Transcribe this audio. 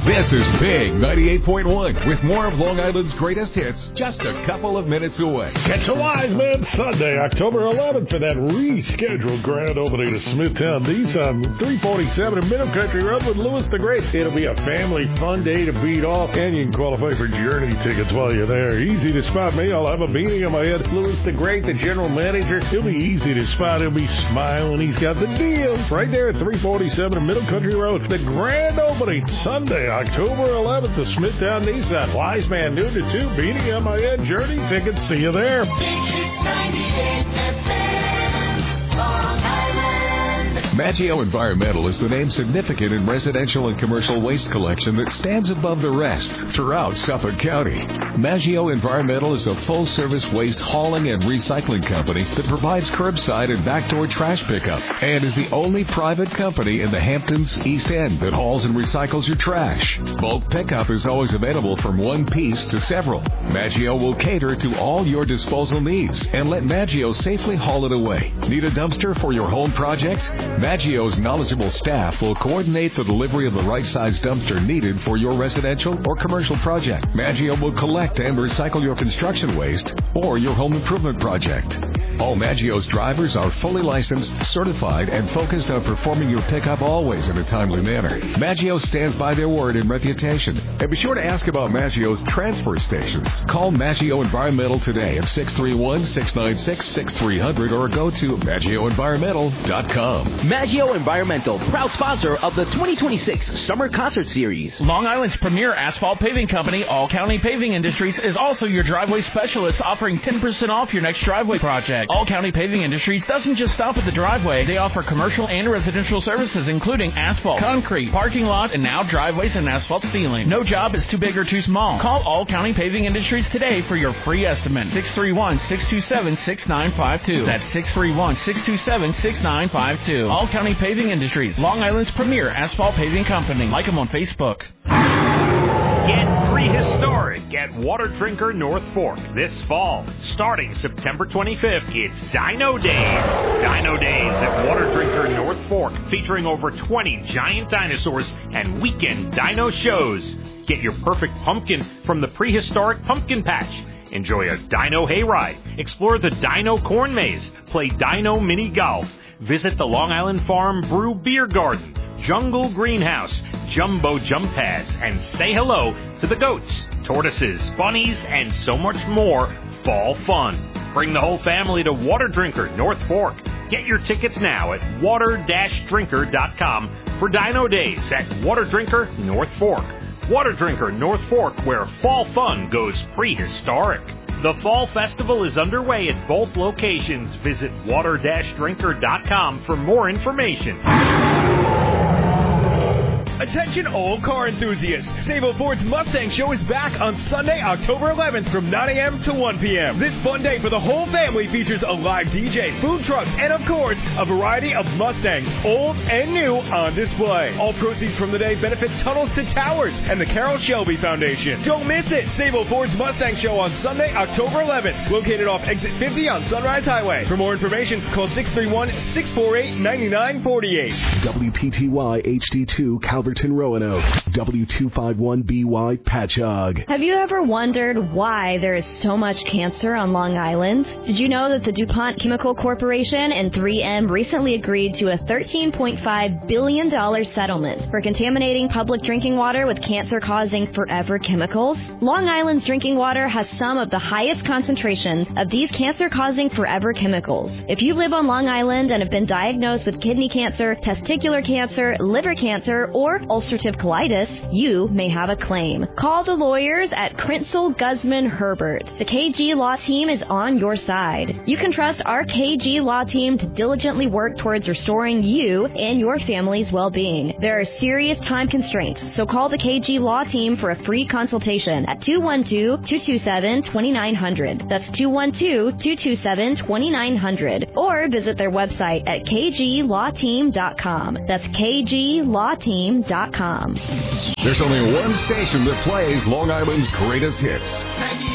This is Big 98.1 with more of Long Island's greatest hits just a couple of minutes away. Catch a Wise Man Sunday, October 11th for that rescheduled grand opening of Smithtown Nissan 347 in Middle Country Road with Louis the Great. It'll be a family fun day to beat off, and you can qualify for Journey tickets while you're there. Easy to spot me. I'll have a beanie on my head. Louis the Great, the general manager, he'll be easy to spot. He'll be smiling. He's got the deals right there at 347 in Middle Country Road. The grand opening Sunday, October 11th, the Smithtown Nissan. Wise Man, noon to 2, beanie on my head, Journey tickets. See you there. Big Hits 98 FM, Long Island. Maggio Environmental is the name significant in residential and commercial waste collection that stands above the rest throughout Suffolk County. Maggio Environmental is a full-service waste hauling and recycling company that provides curbside and backdoor trash pickup and is the only private company in the Hamptons East End that hauls and recycles your trash. Bulk pickup is always available from one piece to several. Maggio will cater to all your disposal needs and let Maggio safely haul it away. Need a dumpster for your home project? Maggio's knowledgeable staff will coordinate the delivery of the right-size dumpster needed for your residential or commercial project. Maggio will collect and recycle your construction waste or your home improvement project. All Maggio's drivers are fully licensed, certified, and focused on performing your pickup always in a timely manner. Maggio stands by their word and reputation. And be sure to ask about Maggio's transfer stations. Call Maggio Environmental today at 631-696-6300 or go to MaggioEnvironmental.com. Maggio Environmental, proud sponsor of the 2026 Summer Concert Series. Long Island's premier asphalt paving company, All County Paving Industries, is also your driveway specialist, offering 10% off your next driveway project. All County Paving Industries doesn't just stop at the driveway. They offer commercial and residential services, including asphalt, concrete, parking lots, and now driveways and asphalt sealing. No job is too big or too small. Call All County Paving Industries today for your free estimate. 631-627-6952. That's 631-627-6952. All County Paving Industries, Long Island's premier asphalt paving company. Like them on Facebook. Get prehistoric at Water Drinker North Fork this fall. Starting September 25th, it's Dino Days. Dino Days at Water Drinker North Fork, featuring over 20 giant dinosaurs and weekend dino shows. Get your perfect pumpkin from the prehistoric pumpkin patch. Enjoy a dino hayride. Explore the dino corn maze. Play dino mini golf. Visit the Long Island Farm Brew Beer Garden, Jungle Greenhouse, Jumbo Jump Pads, and say hello to the goats, tortoises, bunnies, and so much more fall fun. Bring the whole family to Water Drinker North Fork. Get your tickets now at water-drinker.com for Dino Days at Water Drinker North Fork. Water Drinker North Fork, where fall fun goes prehistoric. The Fall Festival is underway at both locations. Visit water-drinker.com for more information. Attention all car enthusiasts. Sable Ford's Mustang Show is back on Sunday, October 11th from 9 a.m. to 1 p.m. This fun day for the whole family features a live DJ, food trucks, and of course, a variety of Mustangs, old and new, on display. All proceeds from the day benefit Tunnels to Towers and the Carol Shelby Foundation. Don't miss it. Sable Ford's Mustang Show on Sunday, October 11th, located off Exit 50 on Sunrise Highway. For more information, call 631-648-9948. WPTY HD2 Calverton Roanoke, W251BY Patchogue. Have you ever wondered why there is so much cancer on Long Island? Did you know that the DuPont Chemical Corporation and 3M recently agreed to a $13.5 billion settlement for contaminating public drinking water with cancer-causing forever chemicals? Long Island's drinking water has some of the highest concentrations of these cancer-causing forever chemicals. If you live on Long Island and have been diagnosed with kidney cancer, testicular cancer, liver cancer, or ulcerative colitis, you may have a claim. Call the lawyers at Crinsell, Guzman, Herbert. The KG Law Team is on your side. You can trust our KG Law Team to diligently work towards restoring you and your family's well-being. There are serious time constraints, so call the KG Law Team for a free consultation at 212-227-2900. That's 212-227-2900. Or visit their website at kglawteam.com. That's kglawteam.com. There's only one station that plays Long Island's greatest hits.